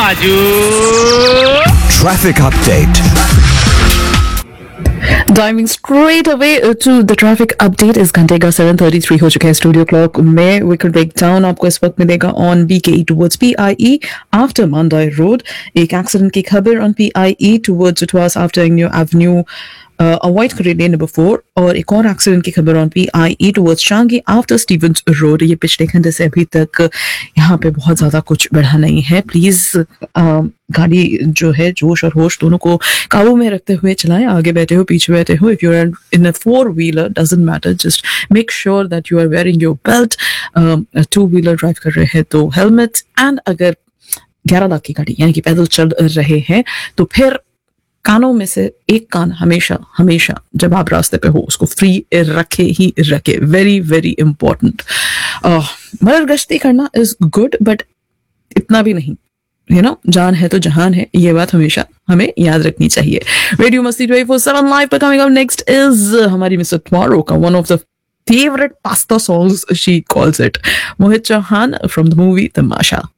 बाजू Traffic update. Diving straight away to the traffic update is घंटे का 7:33 हो चुका है स्टूडियो क्लॉक में. Wicked breakdown आपको इस वक्त मिलेगा on BKE towards PIE after Mandai Road. एक एक्सीडेंट की खबर on PIE towards Utwas after New Avenue. Avoid करें लेन नंबर 4 और एक और एक्सीडेंट की खबर on PIE towards शांगी after Stevens road. ये पिछले घंटे से अभी तक यहाँ पे बहुत ज्यादा कुछ बढ़ा नहीं है. प्लीज गाड़ी जो है जोश और होश दोनों को काबू में रखते हुए चलाएं. आगे बैठे हो पीछे बैठे हो, if you are in a 4-wheeler doesn't matter, just make sure that you are wearing your belt. 2-wheeler drive कर रहे हैं तो हेलमेट. एंड अगर 11 लाख की गाड़ी यानी कि पैदल चल रहे हैं तो फिर कानों में से एक कान हमेशा हमेशा जब आप रास्ते पे हो उसको फ्री रखे ही रखे. Very very important. मगर गश्ती करना इज गुड बट इतना भी नहीं. जान है तो जहान है, ये बात हमेशा हमें याद रखनी चाहिए. रेडियो मस्ती 24/7 लाइव पर कमिंग अप नेक्स्ट इज हमारी मिस्टर टुमारो का one of the favourite pasta songs she calls it, Mohit Chauhan from the movie Tamasha.